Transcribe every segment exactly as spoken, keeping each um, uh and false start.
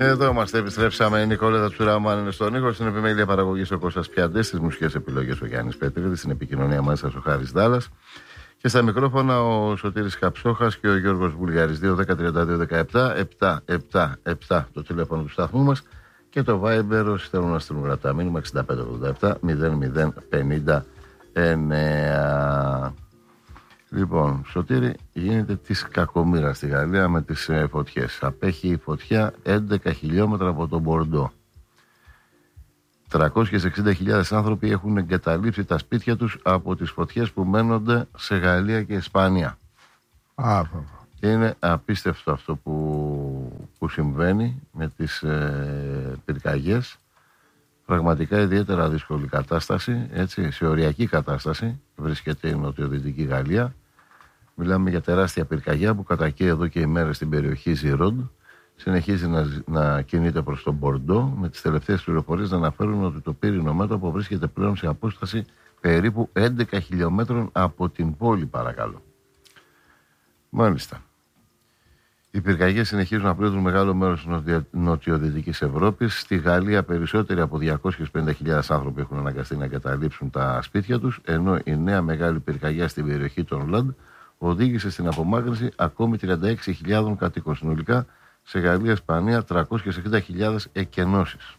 Εδώ είμαστε, επιστρέψαμε. Η Νικόλα Τσουραμάν είναι στον ήχο. Στην επιμέλεια παραγωγής ο Κώστας Πιαντές. Στις μουσικές επιλογές ο Γιάννης Πετρίδης. Στην επικοινωνία μαζί σας ο Χάρης Δάλλας. Και στα μικρόφωνα ο Σωτήρης Καψόχας και ο Γιώργος Βουλγαρής. δύο δέκα τριάντα δύο δεκαεπτά επτά επτά επτά το τηλέφωνο του σταθμού μας. Και το Viber όσοι θέλουν να στείλουν γραπτά μήνυμα εξήντα πέντε ογδόντα επτά μηδέν μηδέν πενήντα εννέα. Λοιπόν, Σωτήρη, γίνεται της κακομοίρας στη Γαλλία με τις ε, φωτιές. Απέχει η φωτιά έντεκα χιλιόμετρα από τον Μπορντό. τριακόσιες εξήντα χιλιάδες άνθρωποι έχουν εγκαταλείψει τα σπίτια τους από τις φωτιές που μένονται σε Γαλλία και Ισπανία. Α, και είναι απίστευτο αυτό που, που συμβαίνει με τις ε, πυρκαγιές. Πραγματικά ιδιαίτερα δύσκολη κατάσταση, έτσι, σε οριακή κατάσταση βρίσκεται η νοτιοδυτική Γαλλία. Μιλάμε για τεράστια πυρκαγιά που κατακαίει εδώ και ημέρες στην περιοχή Ζιρόντ. Συνεχίζει να, να κινείται προς τον Μπορντό, με τις τελευταίες πληροφορίες να αναφέρουν ότι το πύρινο μέτωπο βρίσκεται πλέον σε απόσταση περίπου έντεκα χιλιόμετρων από την πόλη, παρακαλώ. Μάλιστα. Οι πυρκαγιές συνεχίζουν να πλήττουν μεγάλο μέρος της νοτιοδυτικής Ευρώπης. Στη Γαλλία περισσότεροι από διακόσιες πενήντα χιλιάδες άνθρωποι έχουν αναγκαστεί να εγκαταλείψουν τα σπίτια τους, ενώ η νέα μεγάλη πυρκαγιά στην περιοχή των Λαντ οδήγησε στην απομάκρυνση ακόμη τριάντα έξι χιλιάδες κατοίκων. Συνολικά σε Γαλλία, Ισπανία, τριακόσιες εξήντα χιλιάδες εκενώσεις.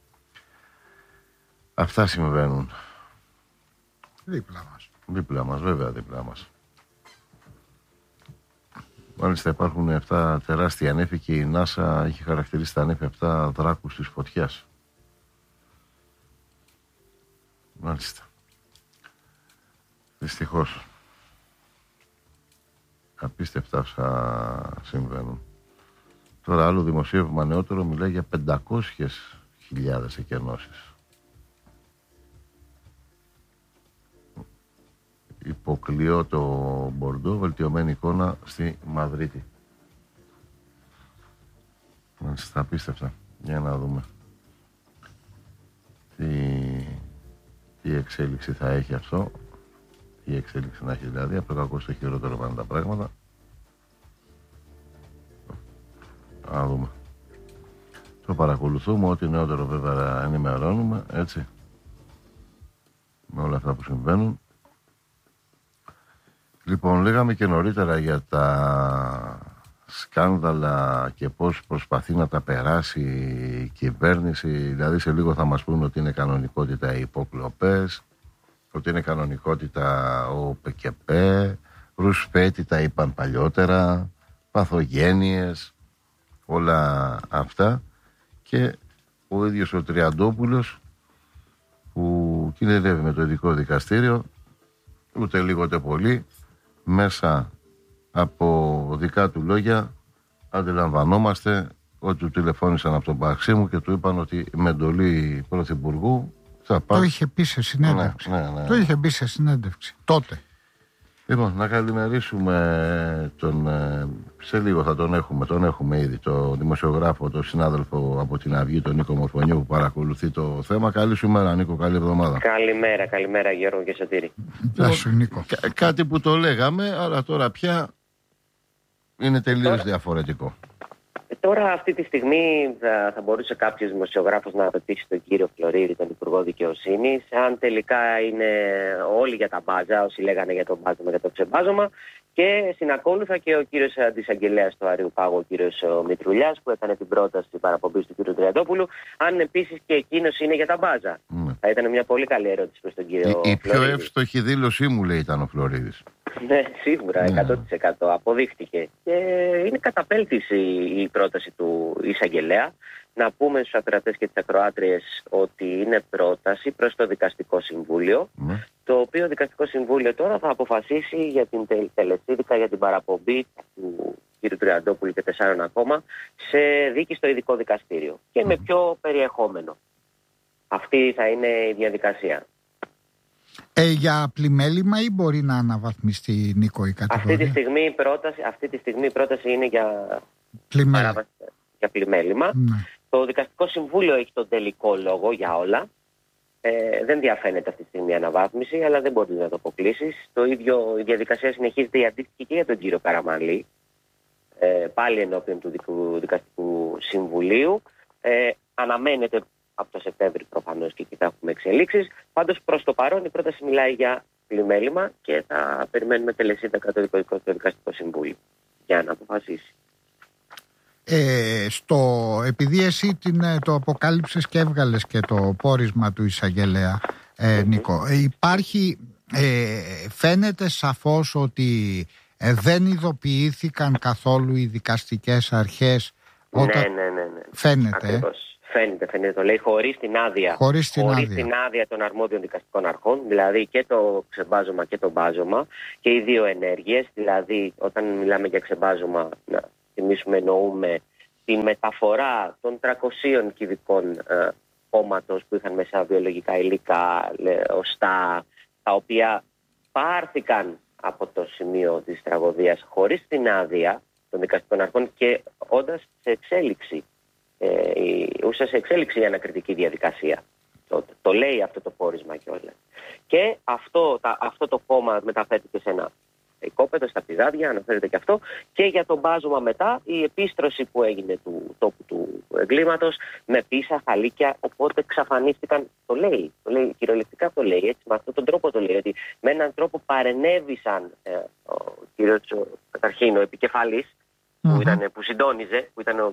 Αυτά συμβαίνουν. Δίπλα μας. Δίπλα μας, βέβαια δίπλα μας. Μάλιστα υπάρχουν επτά τεράστια ανέφη και η ΝΑΣΑ έχει χαρακτηρίσει τα ανέφη αυτά δράκους της φωτιάς. Μάλιστα. Δυστυχώς. Απίστευτα όσα συμβαίνουν. Τώρα άλλο δημοσίευμα νεότερο μιλάει για πεντακόσιες χιλιάδες εκενώσεις. Υποκλειώ το Μπορντό, βελτιωμένη εικόνα στη Μαδρίτη. Μάλιστα, απίστευτα. Για να δούμε τι, τι εξέλιξη θα έχει αυτό. Τι εξέλιξη να έχει δηλαδή, από το κακό στο χειρότερο πάνε τα πράγματα. Να δούμε. Το παρακολουθούμε, ό,τι νεότερο βέβαια ενημερώνουμε, έτσι. Με όλα αυτά που συμβαίνουν. Λοιπόν, λέγαμε και νωρίτερα για τα σκάνδαλα και πώς προσπαθεί να τα περάσει η κυβέρνηση. Δηλαδή σε λίγο θα μας πούν ότι είναι κανονικότητα οι υποκλοπές, ότι είναι κανονικότητα ο ΠΚΠ, ρουσφέτη τα είπαν παλιότερα, παθογένειες, όλα αυτά. Και ο ίδιος ο Τριαντόπουλος που κινδυνεύει με το ειδικό δικαστήριο, ούτε λίγο ούτε πολύ, μέσα από δικά του λόγια αντιλαμβανόμαστε ότι του τηλεφώνησαν από τον Παξίμου και του είπαν ότι με εντολή πρωθυπουργού θα πάει. Το είχε πει σε συνέντευξη. Ναι, ναι, ναι. Το είχε πει σε συνέντευξη τότε. Λοιπόν, να καλημερίσουμε τον, σε λίγο θα τον έχουμε, τον έχουμε ήδη, το δημοσιογράφο, τον συνάδελφο από την Αυγή, τον Νίκο Μορφωνιού, που παρακολουθεί το θέμα. Καλή σου μέρα, Νίκο, καλή εβδομάδα. Καλημέρα, καλημέρα Γιώργο και Σωτήρη. Γεια σου, Νίκο. Κά- κάτι που το λέγαμε, αλλά τώρα πια είναι τελείως τώρα, διαφορετικό. Τώρα αυτή τη στιγμή θα, θα μπορούσε κάποιος δημοσιογράφος να ρωτήσει τον κύριο Φλωρίδη, τον Υπουργό Δικαιοσύνης, αν τελικά είναι όλοι για τα μπάζα, όσοι λέγανε για το μπάζωμα, για το ξεμπάζωμα, και συνακόλουθα και ο κύριος Αντισαγγελέας του Αριού Πάγου, ο κύριος Μητρουλιάς, που έκανε την πρόταση στην παραπομπή του κύριου Τριαντόπουλου, αν επίσης και εκείνος είναι για τα μπάζα. Mm. Θα ήταν μια πολύ καλή ερώτηση προς τον κύριο Η, η Φλωρίδη. πιο εύστοχη δήλωσή μου, λέει, ήταν ο Φλωρίδης. Ναι, σίγουρα, εκατό τοις εκατό αποδείχτηκε. Και είναι καταπέλτηση η πρόταση του εισαγγελέα. Να πούμε στους ακροατές και τις ακροάτριες ότι είναι πρόταση προς το Δικαστικό Συμβούλιο, mm. το οποίο Δικαστικό Συμβούλιο τώρα θα αποφασίσει για την τελεσίδικα, για την παραπομπή του κ. Τριαντόπουλου και τεσσάρων ακόμα σε δίκη στο ειδικό δικαστήριο. Και mm. με ποιο περιεχόμενο. Αυτή θα είναι η διαδικασία. Ε, για πλημέλημα ή μπορεί να αναβαθμιστεί, Νίκο, η κατηγορία? Αυτή τη στιγμή η πρόταση, αυτή τη στιγμή η πρόταση είναι για πλημέλημα. Για πλημέλημα. Ναι. Το Δικαστικό Συμβούλιο έχει τον τελικό λόγο για όλα. Ε, δεν διαφαίνεται αυτή τη στιγμή η αναβάθμιση, αλλά δεν μπορεί να το αποκλείσει. Το ίδιο η διαδικασία συνεχίζεται η αντίστοιχη και για τον κύριο Καραμανλή. Ε, πάλι ενώπιον του Δικαστικού Συμβουλίου. Ε, αναμένεται από το Σεπτέμβριο προφανώς και εκεί θα έχουμε εξελίξεις. Πάντως προς το παρόν η πρόταση μιλάει για πλημέλημα και θα περιμένουμε τελεσίδα κατά το Δικαστικό Συμβούλιο για να αποφασίσει. Ε, στο, επειδή εσύ την, το αποκάλυψες και έβγαλες και το πόρισμα του εισαγγελέα, ε, mm-hmm. Νίκο, υπάρχει, ε, φαίνεται σαφώς ότι ε, δεν ειδοποιήθηκαν καθόλου οι δικαστικές αρχές όταν... Ναι, ναι, ναι, ναι. Φαίνεται. Ακριβώς. Φαίνεται, φαίνεται, το λέει χωρίς την άδεια, χωρίς την, χωρίς άδεια. την άδεια των αρμόδιων δικαστικών αρχών, δηλαδή και το ξεμπάζωμα και το μπάζωμα και οι δύο ενέργειες, δηλαδή όταν μιλάμε για ξεμπάζωμα, να θυμίσουμε εννοούμε την μεταφορά των τριακοσίων κυβικών ε, κόμματος που είχαν μέσα βιολογικά υλικά, οστά, τα οποία πάρθηκαν από το σημείο της τραγωδίας χωρίς την άδεια των δικαστικών αρχών και όντας σε εξέλιξη. Ε, ούσα σε εξέλιξη η ανακριτική διαδικασία. Το, το λέει αυτό το πόρισμα κιόλας. Και αυτό, τα, αυτό το κόμμα μεταφέρθηκε σε ένα οικόπεδο, στα πηγάδια, αναφέρεται και αυτό. Και για τον μπάζωμα μετά, η επίστρωση που έγινε του τόπου του εγκλήματος με πίσα, χαλίκια, οπότε εξαφανίστηκαν. Το λέει, το λέει κυριολεκτικά το λέει, έτσι, με αυτόν τον τρόπο το λέει, ότι με έναν τρόπο παρενέβησαν ε, ο κύριος καταρχήν ο επικεφαλής, που, ήταν, που συντόνιζε, που ήταν ο,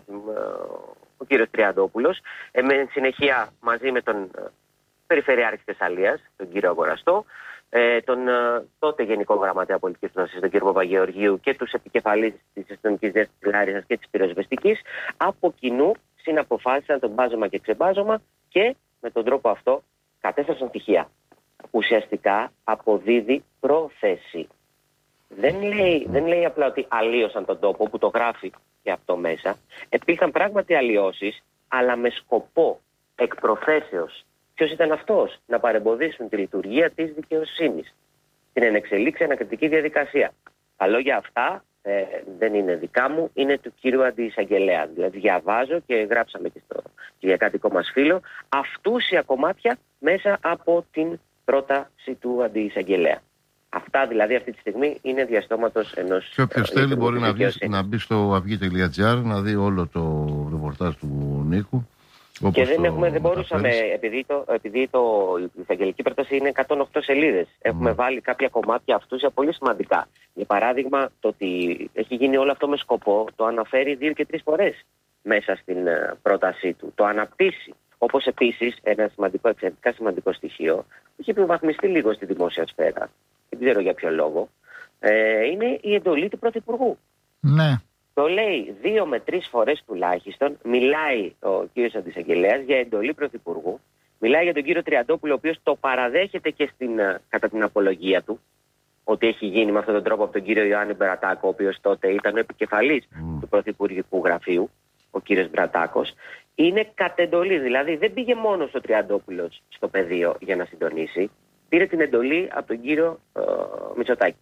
ο κύριος Τριαντόπουλος, ε, με συνεχεία μαζί με τον ε, Περιφερειάρχη Θεσσαλίας, τον κύριο Αγοραστό, ε, τον ε, τότε Γενικό Γραμματέα Πολιτικής Γνώσης, τον κύριο Παπαγεωργίου και τους επικεφαλείς της αστυνομικής διεύθυνσης της Λάρισσας και της πυροσβεστικής, από κοινού συναποφάσισαν τον μπάζωμα και ξεμπάζωμα και με τον τρόπο αυτό κατέστρεψαν στοιχεία. Ουσιαστικά αποδίδει πρόθεση. Δεν λέει, δεν λέει απλά ότι αλλίωσαν τον τόπο, που το γράφει και αυτό μέσα. Υπήρχαν πράγματι αλλοιώσεις, αλλά με σκοπό εκ προθέσεως. Ποιος ήταν αυτός? Να παρεμποδίσουν τη λειτουργία της δικαιοσύνης, την ενεξελίξη ανακριτική διαδικασία. Τα λόγια αυτά ε, δεν είναι δικά μου, είναι του κύριου Αντιεισαγγελέα. Δηλαδή διαβάζω και γράψαμε και στο κυριακάτικο μας φίλο αυτούσια κομμάτια μέσα από την πρόταση του Αντιεισαγγελέα. Αυτά δηλαδή αυτή τη στιγμή είναι διαστόματος ενός... Και όποιος θέλει μπορεί να μπει, να μπει στο αυγή τελεία τζι άρ να δει όλο το ρεπορτάζ του Νίκου. Και δεν, έχουμε, δεν μπορούσαμε, επειδή, το, επειδή το, η εισαγγελική πρόταση είναι εκατόν οκτώ σελίδες, έχουμε mm. βάλει κάποια κομμάτια αυτούς πολύ σημαντικά. Για παράδειγμα, το ότι έχει γίνει όλο αυτό με σκοπό, το αναφέρει δύο και τρεις φορές μέσα στην πρότασή του. Το αναπτύσσει. Όπως επίσης ένα σημαντικό, εξαιρετικά σημαντικό στοιχείο, που έχει υποβαθμιστεί λίγο στη δημόσια σφαίρα, δεν ξέρω για ποιο λόγο, ε, είναι η εντολή του Πρωθυπουργού. Ναι. Το λέει δύο με τρεις φορές τουλάχιστον, μιλάει ο κύριος Αντιεισαγγελέας για εντολή Πρωθυπουργού, μιλάει για τον κύριο Τριαντόπουλο, ο οποίος το παραδέχεται και στην, κατά την απολογία του, ότι έχει γίνει με αυτόν τον τρόπο από τον κύριο Ιωάννη Μπρατάκο, ο οποίος τότε ήταν ο επικεφαλής mm. του Πρωθυπουργικού Γραφείου, ο κύριος Μπρατάκος. Είναι κατ' εντολή, δηλαδή δεν πήγε μόνο ο Τριαντόπουλος στο πεδίο για να συντονίσει, πήρε την εντολή από τον κύριο ε, Μητσοτάκη.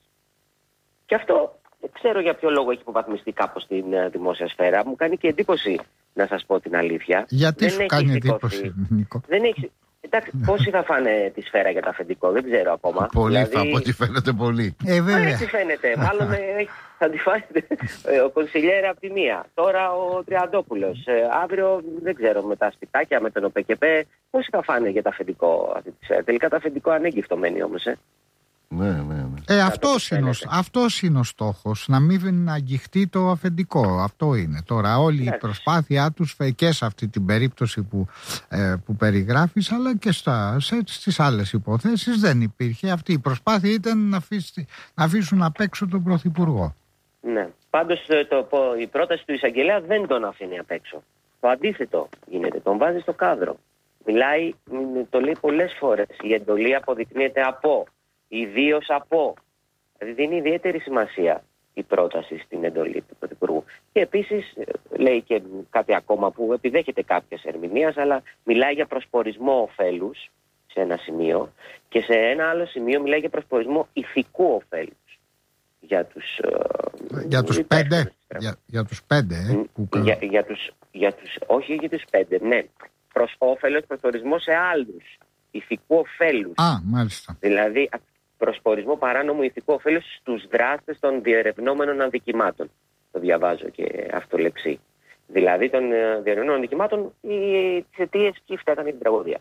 Και αυτό δεν ξέρω για ποιο λόγο έχει υποβαθμιστεί κάπως στην uh, δημόσια σφαίρα. Μου κάνει και εντύπωση, να σας πω την αλήθεια. Γιατί δεν σου κάνει εντύπωση, Νίκο? Δεν έχει... Εντάξει, πόσοι θα φάνε τη σφαίρα για το αφεντικό, δεν ξέρω ακόμα. Πολύ, δηλαδή... θα από ό,τι φαίνεται πολύ. Ε, βέβαια. Έτσι φαίνεται. Μάλλον ε, θα τη φάει ο κονσιλιέρα από τη μία. Τώρα ο Τριαντόπουλος. Ε, αύριο δεν ξέρω με τα σπιτάκια, με τον ΟΠΕΚΕΠΕ. Πόσοι θα φάνε για το αφεντικό αυτή τη σφαίρα? Τελικά το αφεντικό ανέγκυφτο μένει όμως. Ε. Ναι, ναι, ναι. Ε, αυτός, είναι ο, αυτός είναι ο στόχος, να μην αγγιχτεί το αφεντικό. Αυτό είναι. Τώρα όλη η προσπάθειά τους και σε αυτή την περίπτωση που, ε, που περιγράφεις, αλλά και στα, σε, στις άλλες υποθέσεις δεν υπήρχε. Αυτή η προσπάθεια ήταν να, αφήσει, να αφήσουν απ' έξω τον Πρωθυπουργό. Ναι. Πάντως το, η πρόταση του εισαγγελέα δεν τον αφήνει απ' έξω. Το αντίθετο γίνεται. Τον βάζει στο κάδρο. Μιλάει, το λέει πολλές φορές. Η εντολή αποδεικνύεται από... ιδίως από. Δηλαδή δίνει ιδιαίτερη σημασία η πρόταση στην εντολή του Πρωθυπουργού. Και επίσης λέει και κάτι ακόμα που επιδέχεται κάποιες ερμηνείας, αλλά μιλάει για προσπορισμό ωφέλους σε ένα σημείο και σε ένα άλλο σημείο μιλάει για προσπορισμό ηθικού ωφέλους για τους, για τους πέντε. Για, για τους πέντε. Ε, που... για, για τους, για τους, όχι για τους πέντε, ναι. Προς όφελος, προσπορισμό σε άλλους. Ηθικού ωφέλους. Α, μάλιστα. Δηλαδή προσπορισμό παράνομου ηθικού ωφέλους στους δράστες των διερευνόμενων αδικημάτων. Το διαβάζω και αυτό λεξί. δηλαδή των διανοημένων ατυχημάτων, τις αιτίες και φταίχαν για την τραγωδία.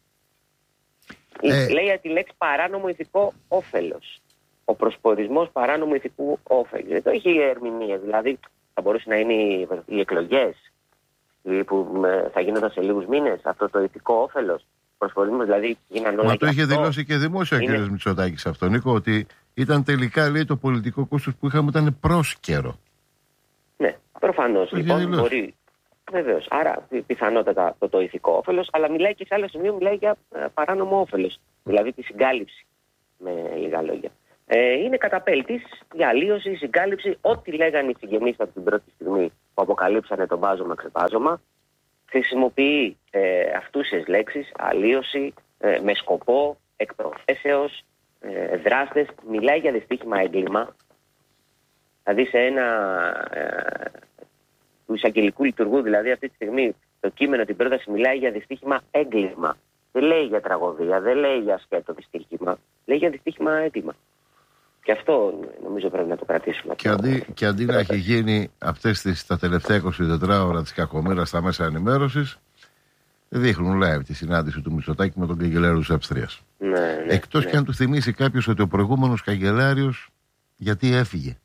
Ε... Λέει τη λέξη παράνομο ηθικό όφελος. Ο προσπορισμός παράνομου ηθικού όφελος. Δεν το έχει ερμηνείες. Δηλαδή θα μπορούσε να είναι οι, οι εκλογές που θα γίνονταν σε λίγους μήνες, αυτό το ηθικό όφελος. Προσπορισμός, δηλαδή γίνανε όλα. Μα το είχε αυτό. δηλώσει και δημόσια ο κ. Μητσοτάκης αυτό, Νίκο, ότι ήταν τελικά, λέει, το πολιτικό κόστος που είχαμε ήταν πρόσκαιρο. Ναι, προφανώς. Λοιπόν, μπορεί. Βεβαίως. Άρα πιθανότατα το, το ηθικό όφελος, αλλά μιλάει και σε άλλο σημείο, μιλάει για ε, παράνομο όφελος. Δηλαδή τη συγκάλυψη, με λίγα λόγια. Ε, είναι καταπέλτης για αλλίωση, συγκάλυψη, ό,τι λέγανε οι συγγενείς από την πρώτη στιγμή που αποκαλύψανε το μπάζωμα ξεπάζωμα. Χρησιμοποιεί ε, αυτούσιες λέξεις, αλλίωση, ε, με σκοπό, εκ προθέσεως, ε, δράστες. Μιλάει για δυστύχημα έγκλημα. Δηλαδή σε ένα... Ε, του εισαγγελικού λειτουργού, δηλαδή αυτή τη στιγμή το κείμενο, την πρόταση μιλάει για δυστύχημα έγκλημα. Δεν λέει για τραγωδία, δεν λέει για σκέτο δυστύχημα, λέει για δυστύχημα έγκλημα. Και αυτό νομίζω πρέπει να το κρατήσουμε. Και αντί, και αντί να έχει γίνει αυτές τις, τα τελευταία είκοσι τέσσερα ώρα της κακομοίρας στα μέσα ενημέρωσης, δείχνουν live τη συνάντηση του Μητσοτάκη με τον καγκελάριο της Αυστρίας. Ναι, ναι, Εκτός ναι. και αν του θυμίσει κάποιος ότι ο προηγούμενος καγκελάριος γιατί έφυγε.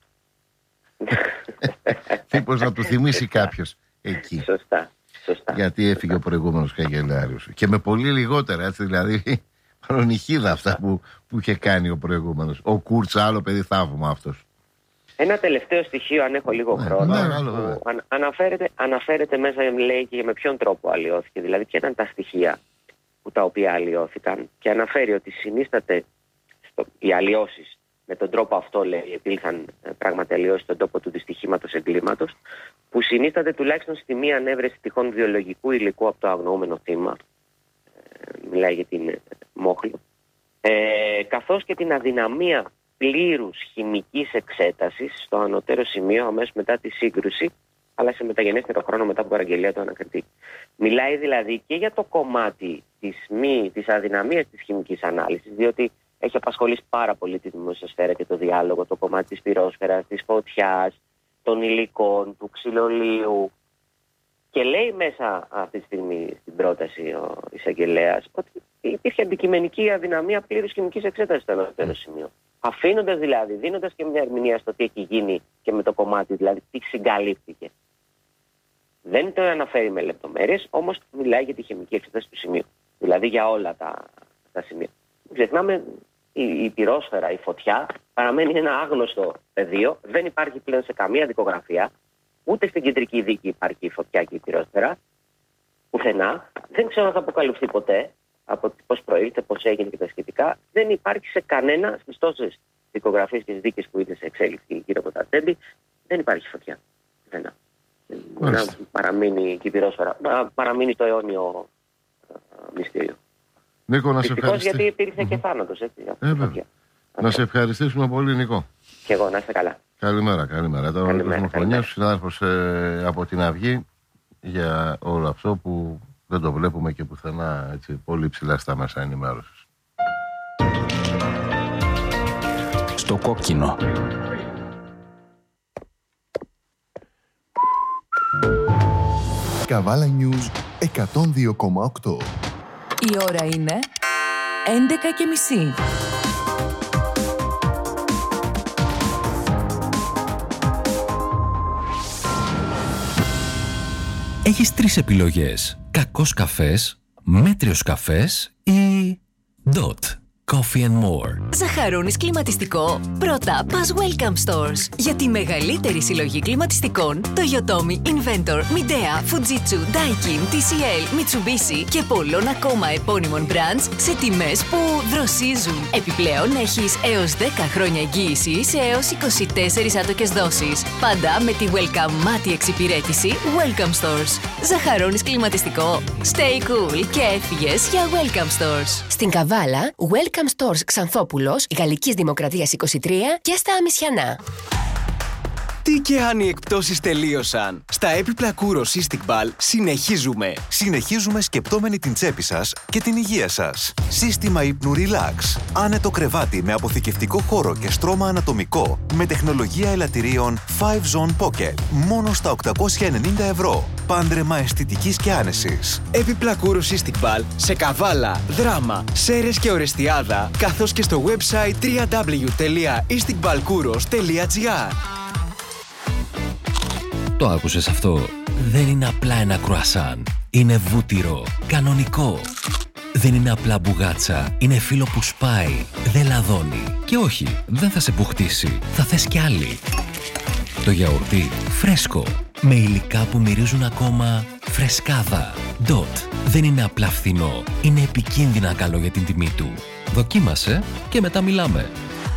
Μήπως να του θυμίσει κάποιος εκεί. Σωστά, σωστά. Γιατί έφυγε ο προηγούμενος καγκελάριος. Και με πολύ λιγότερα, έτσι, δηλαδή παρονυχίδα αυτά που, που είχε κάνει ο προηγούμενος. Ο Κούρτς, άλλο παιδί θαύμα αυτός. Ένα τελευταίο στοιχείο, αν έχω λίγο ναι, χρόνο, ναι, άλλο, που αν, αναφέρεται, αναφέρεται μέσα, λέει και με ποιον τρόπο αλλοιώθηκε. Δηλαδή, ποια ήταν τα στοιχεία που τα οποία αλλοιώθηκαν. Και αναφέρει ότι συνίσταται στο, οι αλλοιώσεις. Με τον τρόπο αυτό, λέει, επήλθαν πράγματι αλλοιώσεις στον τόπο του δυστυχήματος εγκλήματος, που συνίσταται τουλάχιστον στη μία ανέβρεση τυχόν βιολογικού υλικού από το αγνοούμενο θύμα. Ε, μιλάει για την μόχλο. Ε, καθώς και την αδυναμία πλήρους χημικής εξέτασης στο ανωτέρω σημείο αμέσως μετά τη σύγκρουση, αλλά σε μεταγενέστερο χρόνο μετά από παραγγελία του ανακριτή. Μιλάει δηλαδή και για το κομμάτι της, μη, της αδυναμίας της χημικής ανάλυσης, διότι έχει απασχολήσει πάρα πολύ τη δημοσιοσφαίρα και το διάλογο, το κομμάτι της πυρόσφαιρας, της φωτιάς, των υλικών, του ξυλολίου. Και λέει μέσα αυτή τη στιγμή στην πρόταση ο εισαγγελέας ότι υπήρχε αντικειμενική αδυναμία πλήρους χημικής εξέτασης στο ανώτερο σημείο. Αφήνοντας δηλαδή, δίνοντας και μια ερμηνεία στο τι έχει γίνει και με το κομμάτι, δηλαδή τι συγκαλύφθηκε. Δεν το αναφέρει με λεπτομέρειες, όμως μιλάει για τη χημική εξέταση του σημείου. Δηλαδή για όλα τα, τα σημεία. Ξεχνάμε, η, η πυρόσφαιρα, η φωτιά παραμένει ένα άγνωστο πεδίο. Δεν υπάρχει πλέον σε καμία δικογραφία. Ούτε στην κεντρική δίκη υπάρχει η φωτιά και η πυρόσφαιρα. Πουθενά. Δεν ξέρω αν θα αποκαλυφθεί ποτέ από πώς προήλθε, πώς έγινε και τα σχετικά. Δεν υπάρχει σε κανένα, στις τόσες δικογραφίες και δίκες που είναι σε εξέλιξη γύρω από τα τέμπη, δεν υπάρχει φωτιά. Πουθενά. Να παραμείνει και η πυρόσφαιρα. Να παραμείνει το αιώνιο μυστήριο. Νίκο, να σε ευχαριστήσω. Γιατί υπήρχε mm-hmm. και θάνατος, έτσι. Ε, να σε ευχαριστήσουμε πολύ, Νίκο. Και εγώ, να είστε καλά. Καλημέρα, καλημέρα. Τώρα ο Κοσμοφωνιάς, ο συνάδελφος ε, από την Αυγή, για όλο αυτό που δεν το βλέπουμε και πουθενά, έτσι, πολύ ψηλά στα μέσα ενημέρωσης. Στο κόκκινο. Καβάλα News εκατόν δύο κόμμα οκτώ. Η ώρα είναι έντεκα και μισή. Έχεις τρεις επιλογές. Κακός καφές, μέτριος καφές ή Dot Coffee and More. Ζαχαρώνεις κλιματιστικό? Πρώτα πας Welcome Stores. Για τη μεγαλύτερη συλλογή κλιματιστικών, Toyotomi, Inventor, Midea, Fujitsu, Daikin, τι σι ελ, Mitsubishi και πολλών ακόμα επώνυμων brands σε τιμές που δροσίζουν. Επιπλέον έχεις έως δέκα χρόνια εγγύηση σε έως είκοσι τέσσερις άτοκες δόσεις. Πάντα με τη Welcome μάτι εξυπηρέτηση Welcome Stores. Ζαχαρώνεις κλιματιστικό? Stay cool και έφυγες για Welcome Stores. Στην Καβάλα, Welcome Stores Ξανθόπουλος, Γαλλικής Δημοκρατίας είκοσι τρία και στα Αμισιανά. Τι και αν οι εκπτώσεις τελείωσαν. Στα έπιπλα Kouros Cystic Ball συνεχίζουμε. Συνεχίζουμε σκεπτόμενοι την τσέπη σας και την υγεία σας. Σύστημα ύπνου Relax. Άνετο κρεβάτι με αποθηκευτικό χώρο και στρώμα ανατομικό με τεχνολογία ελαττηρίων φάιβ Zone Pocket. Μόνο στα οκτακόσια ενενήντα ευρώ. Πάντρεμα αισθητικής και άνεσης. Έπιπλα Kouros Cystic Ball σε Καβάλα, Δράμα, Σέρρες και Ορεστιάδα, καθώς και στο website double-u double-u double-u τελεία istic ball kouros τελεία gr. Το άκουσες αυτό? Δεν είναι απλά ένα κρουασάν. Είναι βούτυρο, κανονικό. Δεν είναι απλά μπουγάτσα. Είναι φύλλο που σπάει, δεν λαδώνει. Και όχι, δεν θα σε μπουχτίσει. Θα θες κι άλλη. Το γιαουρτί φρέσκο, με υλικά που μυρίζουν ακόμα φρεσκάδα. Dot. Δεν είναι απλά φθηνό. Είναι επικίνδυνα καλό για την τιμή του. Δοκίμασε και μετά μιλάμε.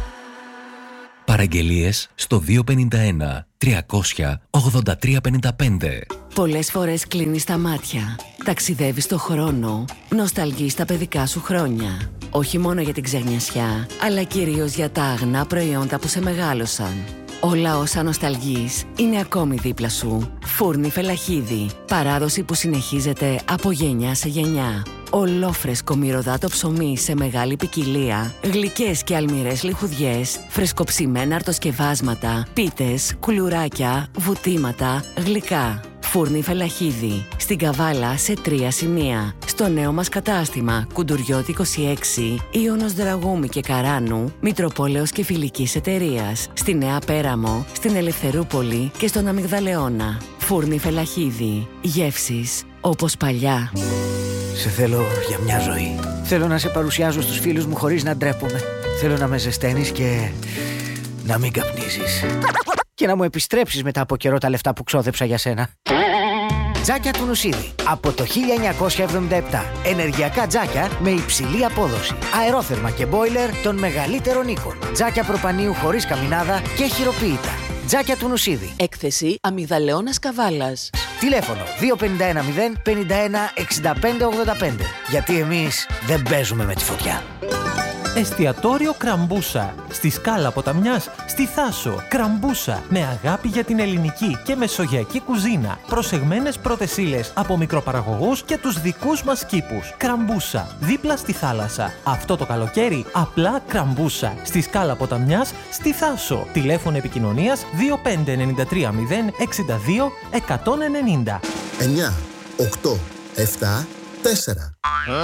Παραγγελίες στο δύο πέντε ένα τριακόσια ογδόντα τρία πενήντα πέντε. Πολλές φορές κλείνεις τα μάτια, ταξιδεύεις στο χρόνο, νοσταλγείς τα παιδικά σου χρόνια. Όχι μόνο για την ξενιασιά, αλλά κυρίως για τα αγνά προϊόντα που σε μεγάλωσαν. Όλα όσα νοσταλγείς είναι ακόμη δίπλα σου. Φούρνη Φελαχίδη. Παράδοση που συνεχίζεται από γενιά σε γενιά. Ολόφρεσκο μυρωδάτο ψωμί σε μεγάλη ποικιλία. Γλυκές και αλμυρές λιχουδιές. Φρεσκοψημένα αρτοσκευάσματα. Πίτες, κουλουράκια, βουτήματα, γλυκά. Φούρνη Φελαχίδη. Στην Καβάλα σε τρία σημεία. Στο νέο μας κατάστημα Κουντουριώτη είκοσι έξι, Ιώνος Δραγούμη και Καράνου, Μητροπόλεως και Φιλικής Εταιρείας. Στη Νέα Πέραμο, στην Ελευθερούπολη και στον Αμυγδαλεώνα. Φούρνη Φελαχίδη. Γεύσεις όπως παλιά. Σε θέλω για μια ζωή. Θέλω να σε παρουσιάζω στους φίλους μου χωρίς να ντρέπομαι. Θέλω να με ζεσταίνεις και να μην καπνίζεις. Και να μου επιστρέψεις μετά από καιρό τα λεφτά που ξόδεψα για σένα. Τζάκια του Νουσίδη. Από το χίλια εννιακόσια εβδομήντα επτά. Ενεργειακά τζάκια με υψηλή απόδοση. Αερόθερμα και μπόιλερ των μεγαλύτερων οίκων. Τζάκια προπανίου χωρίς καμινάδα και χειροποίητα. Τζάκια του Νουσίδη. Έκθεση Αμυγδαλεώνας Καβάλας. Τηλέφωνο δύο πέντε ένα μηδέν πενήντα ένα εξήντα πέντε ογδόντα πέντε. Γιατί εμείς δεν παίζουμε με τη φωτιά. Εστιατόριο Κραμπούσα. Στη Σκάλα Ποταμιάς, στη Θάσο. Κραμπούσα. Με αγάπη για την ελληνική και μεσογειακή κουζίνα. Προσεγμένες πρώτες ύλες από μικροπαραγωγούς και τους δικούς μας κήπους. Κραμπούσα. Δίπλα στη θάλασσα. Αυτό το καλοκαίρι απλά Κραμπούσα. Στη Σκάλα Ποταμιάς, στη Θάσο. Τηλέφωνο επικοινωνίας δύο πέντε εννιά τρία μηδέν εξήντα δύο εκατόν ενενήντα. εννιά, οκτώ, επτά, τέσσερα.